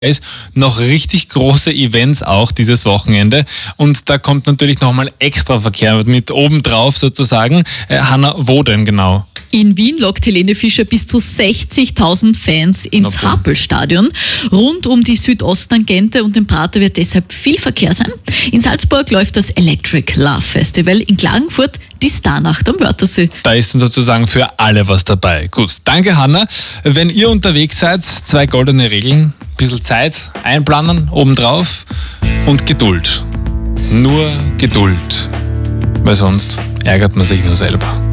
ist, noch richtig große Events auch dieses Wochenende. Und da kommt natürlich nochmal extra Verkehr mit obendrauf sozusagen. Hanna, wo denn genau? In Wien lockt Helene Fischer bis zu 60.000 Fans ins Happelstadion. Rund um die Südosttangente und den Prater wird deshalb viel Verkehr sein. In Salzburg läuft das Electric Love Festival, in Klagenfurt die Starnacht am Wörthersee. Da ist dann sozusagen für alle was dabei. Gut, danke Hanna. Wenn ihr unterwegs seid, 2 goldene Regeln, ein bisschen Zeit einplanen obendrauf und Geduld. Nur Geduld, weil sonst ärgert man sich nur selber.